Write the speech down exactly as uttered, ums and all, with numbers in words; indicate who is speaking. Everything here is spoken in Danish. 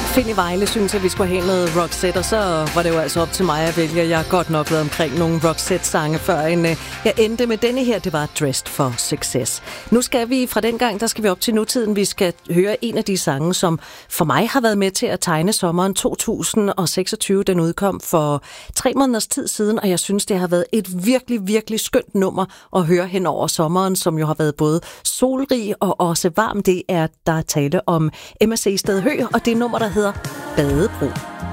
Speaker 1: Finn i Vejle synes, at vi skulle have noget Roxette, og så var det jo altså op til mig at vælge. Jeg har godt nok været omkring nogle Roxette-sange før, end jeg endte med denne her. Det var Dressed for Success. Nu skal vi fra den gang, der skal vi op til nutiden. Vi skal høre en af de sange, som for mig har været med til at tegne sommeren to tusind seksogtyve. Den udkom for tre måneders tid siden, og jeg synes, det har været et virkelig, virkelig skønt nummer at høre hen over sommeren, som jo har været både solrig og også varm. Det er, der er tale om M S C Sted Hø, og det nummer, der hedder Badebro.